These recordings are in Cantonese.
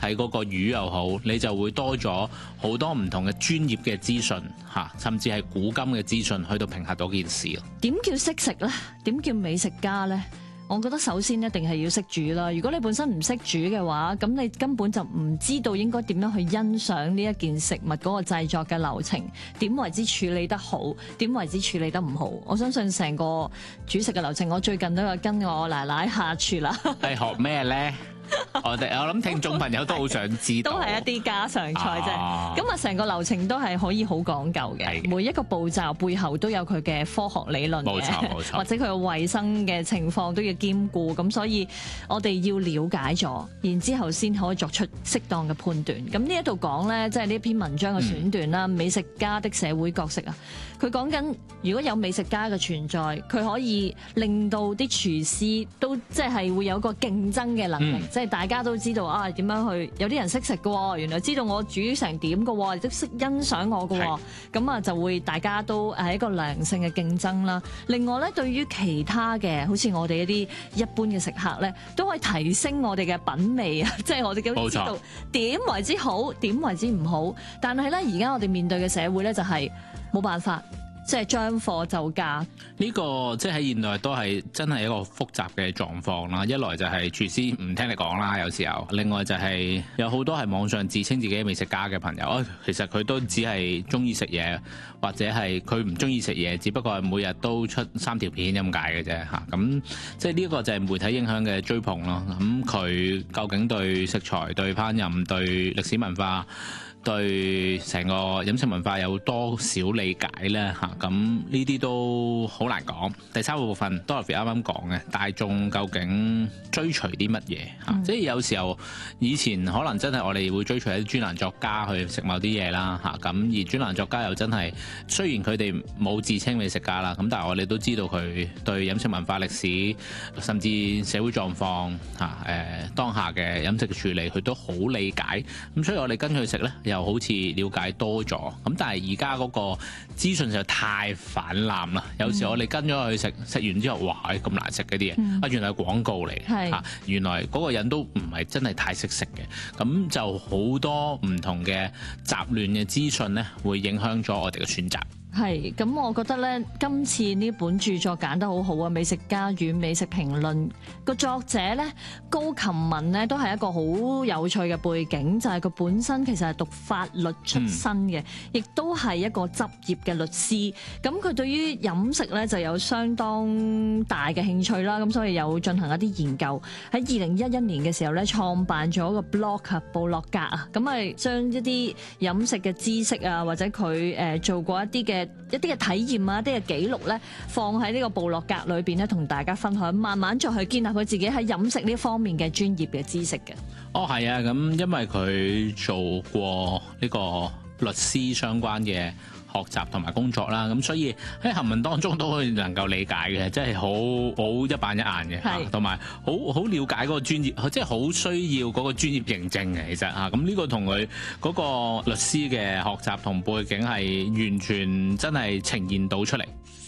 睇嗰個魚又好，你就會多咗好多唔同嘅專業嘅資訊嚇，甚至係古今嘅資訊去到評核到件事咯。 點叫識食呢？點叫美食家呢？我覺得首先一定係要識煮啦。如果你本身唔識煮嘅話，咁你根本就唔知道應該點樣去欣賞呢一件食物嗰個製作嘅流程，點為之處理得好，點為之處理得唔好。我相信成個煮食嘅流程，我最近都有跟我奶奶下廚啦。 係學咩呢？我諗聽眾朋友都好想知道， 都係一啲家常菜啫。咁成個流程都係可以好講究嘅，每一個步驟背後都有佢嘅科學理論嘅， 冇錯， 或者佢嘅衞生嘅情況都要兼顧。咁所以我哋要了解咗，然之後先可以作出適當嘅判斷。咁呢一度講呢，即係呢篇文章嘅選段啦，美食家的社會角色啊。佢講緊如果有美食家嘅存在，佢可以令到啲廚師都即係會有個競爭嘅能力，即係大家都知道啊點樣去，有啲人識食嘅喎，原來知道我煮成點嘅喎，亦都識欣賞我嘅喎，咁啊就會大家都係一個良性嘅競爭啦。另外咧，對於其他嘅好似我哋一啲一般嘅食客咧，都可以提升我哋嘅品味啊，即係我哋都知道點為之好，點為之唔好。但係咧，而家我哋面對嘅社會咧就係冇辦法。即係將貨就價， 呢個即係喺現代都係真係一個複雜嘅狀況啦。一來就係廚師唔聽你講啦，有時候；另外就係有好多係網上自稱自己美食家嘅朋友，其實佢都只係中意食嘢，或者係佢唔中意食嘢，只不過係每日都出3條片咁解嘅啫嚇。咁即係呢個就係媒體影響嘅追捧咯。咁佢究竟對食材、對烹飪、對歷史文化，對成個飲食文化有多少理解呢？嚇，咁呢啲都好難講。第三個部分Dorothy啱啱講嘅，大眾究竟追隨啲乜嘢嚇？即係有時候以前可能真係我哋會追隨一啲專欄作家去食某啲嘢啦嚇，咁而專欄作家又真係雖然佢哋冇自稱美食家啦，咁但係我哋都知道佢對飲食文化歷史甚至社會狀況嚇當下嘅飲食嘅處理，佢都好理解。咁所以我哋跟佢食呢，又好似了解多咗，咁但係而家嗰個資訊就太氾濫啦。有時我哋跟咗去食，食完之後，哇！咁難食嗰啲嘢，原來係廣告嚟嚇，原來嗰個人都唔係真係太識食嘅，咁就好多唔同嘅雜亂嘅資訊呢，會影響咗我哋嘅選擇。 係，咁我覺得咧，今次呢本著作揀得好好啊！美食家與美食評論個作者咧，高琴文咧都係一個好有趣嘅背景，就係佢本身其實係讀法律出身嘅，亦都係一個執業嘅律師。咁佢對於飲食咧就有相當大嘅興趣啦，咁所以有進行一啲研究。喺2011年嘅時候咧，創辦咗個 blog 部落格啊，咁係將一啲飲食嘅知識啊，或者佢做過一啲嘅體驗啊，一啲嘅記錄咧，放喺呢個部落格裏邊咧，同大家分享，慢慢再去建立佢自己喺飲食呢方面嘅專業嘅知識嘅。 哦，係啊，咁因為佢做過呢個律師相關嘅學習同埋工作啦，咁所以喺行文當中都可以能夠理解嘅，即係好一板一眼嘅，同埋好了解嗰個專業，即係好需要嗰個專業認證嘅。其實嚇，咁呢個同佢嗰個律師嘅學習同背景係完全真係呈現到出嚟。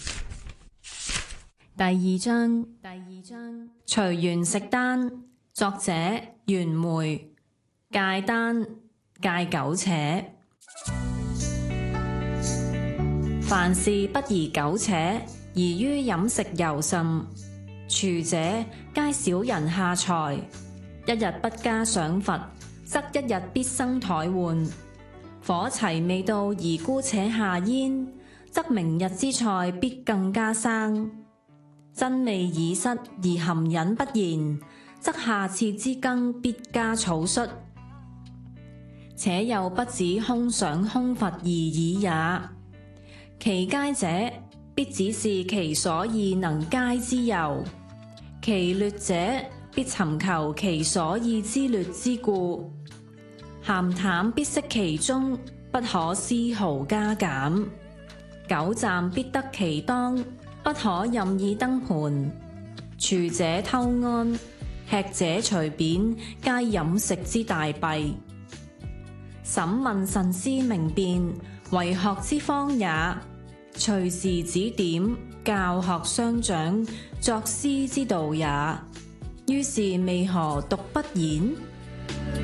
第二章隨緣食單，作者袁枚，戒單戒苟且。凡事不宜苟且，宜於飲食尤甚。廚者皆小人下廚，一日不加賞罰，則一日必生怠換。火齊未到而姑且下咽，則明日之菜必更加生。真味已失而含忍不言，則下次之羹必加草率。且又不止空賞空罰而已也。其佳者，必只是其所以能佳之由；其劣者，必尋求其所以之劣之故。鹹淡必適其中，不可絲毫加減。久暫必得其當，不可任意登盤。廚者偷安，吃者隨便，皆飲食之大弊。審問慎思明辨，為學之方也。隨時指點，教學相長，作師之道也。於是為何獨不言？